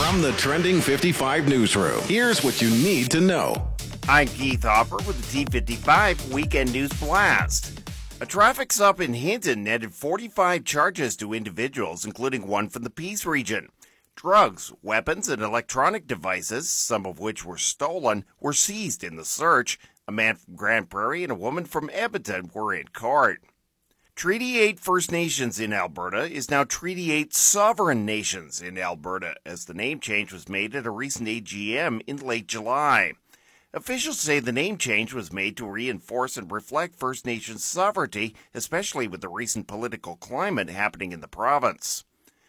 From the Trending 55 newsroom, here's what you need to know. I'm Keith Hopper with the T55 Weekend News Blast. A traffic stop in Hinton netted 45 charges to individuals, including one from the Peace region. Drugs, weapons, and electronic devices, some of which were stolen, were seized in the search. A man from Grand Prairie and a woman from Edmonton were in court. Treaty 8 First Nations in Alberta is now Treaty 8 Sovereign Nations in Alberta, as the name change was made at a recent AGM in late July. Officials say the name change was made to reinforce and reflect First Nations sovereignty, especially with the recent political climate happening in the province.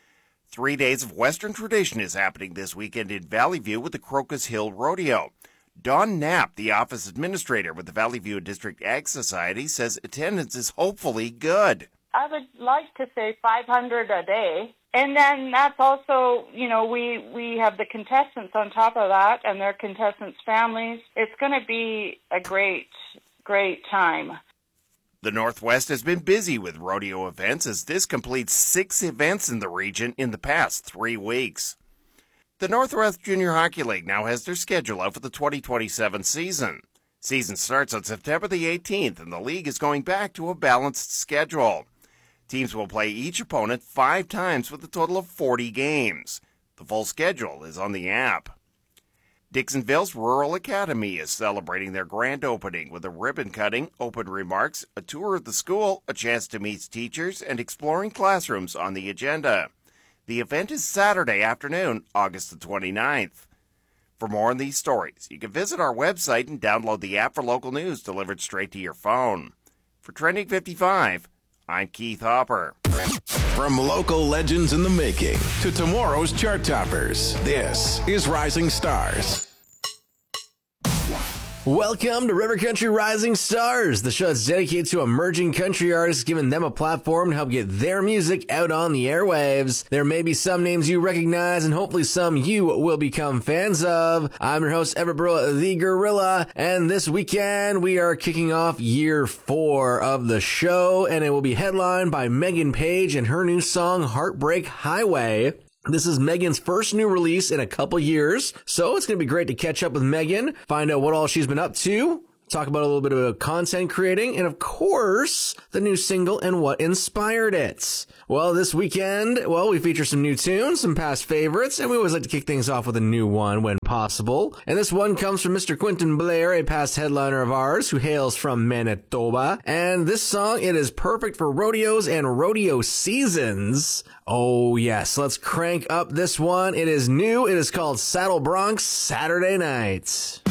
3 days of Western tradition is happening this weekend in Valley View with the Crocus Hill Rodeo. Don Knapp, the office administrator with the Valley View District Ag Society, says attendance is hopefully good. I would like to say 500 a day. And then that's also, we have the contestants on top of that and their contestants' families. It's going to be a great time. The Northwest has been busy with rodeo events as this completes 6 events in the region in the past 3 weeks. The Northwest Junior Hockey League now has their schedule out for the 2027 season. Season starts on September the 18th, and the league is going back to a balanced schedule. Teams will play each opponent 5 times with a total of 40 games. The full schedule is on the app. Dixonville's Rural Academy is celebrating their grand opening with a ribbon cutting, open remarks, a tour of the school, a chance to meet teachers, and exploring classrooms on the agenda. The event is Saturday afternoon, August the 29th. For more on these stories, you can visit our website and download the app for local news delivered straight to your phone. For Trending 55, I'm Keith Hopper. From local legends in the making to tomorrow's chart toppers, this is Rising Stars. Welcome to River Country Rising Stars, the show that's dedicated to emerging country artists, giving them a platform to help get their music out on the airwaves. There may be some names you recognize, and hopefully some you will become fans of. I'm your host, Everett Burrow, the Gorilla, and this weekend we are kicking off year 4 of the show, and it will be headlined by Megan Page and her new song, Heartbreak Highway. This is Megan's first new release in a couple years, so it's going to be great to catch up with Megan, find out what all she's been up to, talk about a little bit of content creating, and of course, the new single and what inspired it. Well, this weekend, we feature some new tunes, some past favorites, and we always like to kick things off with a new one when possible. And this one comes from Mr. Quentin Blair, a past headliner of ours who hails from Manitoba. And this song, it is perfect for rodeos and rodeo seasons. Oh yes, let's crank up this one. It is new. It is called Saddle Bronx Saturday Night.